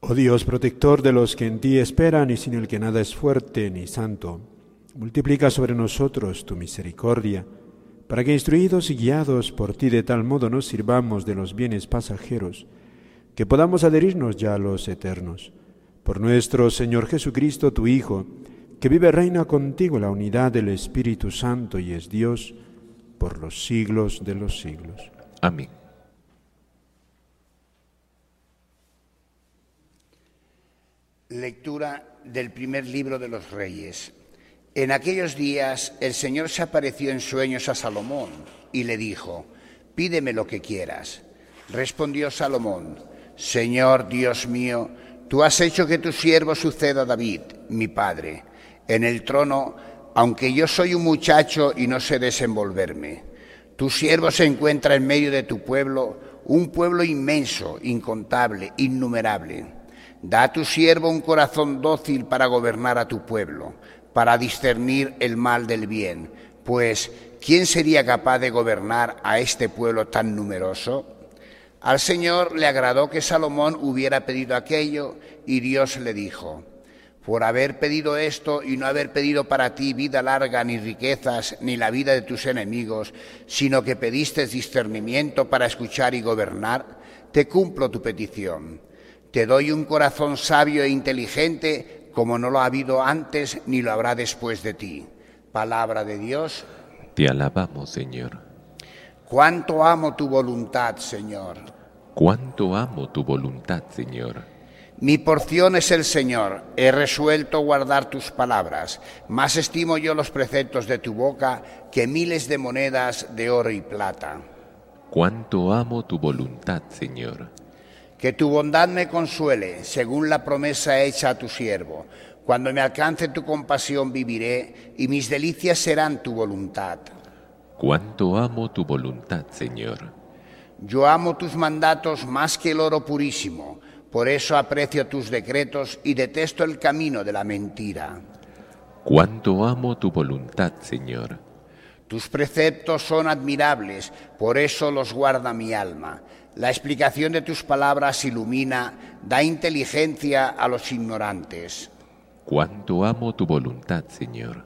Oh Dios, protector de los que en ti esperan y sin el que nada es fuerte ni santo, multiplica sobre nosotros tu misericordia, para que instruidos y guiados por ti de tal modo nos sirvamos de los bienes pasajeros, que podamos adherirnos ya a los eternos. Por nuestro Señor Jesucristo, tu Hijo, que vive y reina contigo en la unidad del Espíritu Santo y es Dios por los siglos de los siglos. Amén. Lectura del primer libro de los Reyes. En aquellos días el Señor se apareció en sueños a Salomón y le dijo: «Pídeme lo que quieras». Respondió Salomón: «Señor Dios mío, tú has hecho que tu siervo suceda a David, mi padre, en el trono, aunque yo soy un muchacho y no sé desenvolverme. Tu siervo se encuentra en medio de tu pueblo, un pueblo inmenso, incontable, innumerable. Da a tu siervo un corazón dócil para gobernar a tu pueblo, para discernir el mal del bien, pues ¿quién sería capaz de gobernar a este pueblo tan numeroso?». Al Señor le agradó que Salomón hubiera pedido aquello, y Dios le dijo: «Por haber pedido esto y no haber pedido para ti vida larga, ni riquezas, ni la vida de tus enemigos, sino que pediste discernimiento para escuchar y gobernar, te cumplo tu petición. Te doy un corazón sabio e inteligente, como no lo ha habido antes ni lo habrá después de ti». Palabra de Dios. Te alabamos, Señor. Cuánto amo tu voluntad, Señor. Cuánto amo tu voluntad, Señor. Mi porción es el Señor, he resuelto guardar tus palabras. Más estimo yo los preceptos de tu boca que miles de monedas de oro y plata. Cuánto amo tu voluntad, Señor. Que tu bondad me consuele, según la promesa hecha a tu siervo. Cuando me alcance tu compasión viviré, y mis delicias serán tu voluntad. Cuánto amo tu voluntad, Señor. Yo amo tus mandatos más que el oro purísimo, por eso aprecio tus decretos y detesto el camino de la mentira. Cuánto amo tu voluntad, Señor. Tus preceptos son admirables, por eso los guarda mi alma. La explicación de tus palabras ilumina, da inteligencia a los ignorantes. Cuánto amo tu voluntad, Señor.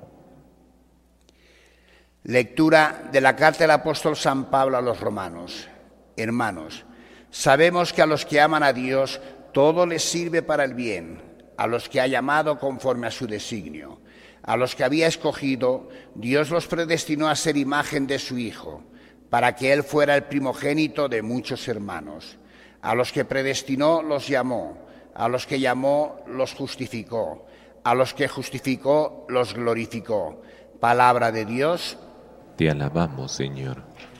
Lectura de la carta del apóstol San Pablo a los romanos. Hermanos, sabemos que a los que aman a Dios todo les sirve para el bien, a los que ha llamado conforme a su designio. A los que había escogido, Dios los predestinó a ser imagen de su Hijo, para que Él fuera el primogénito de muchos hermanos. A los que predestinó los llamó, a los que llamó los justificó, a los que justificó los glorificó. Palabra de Dios. Te alabamos, Señor.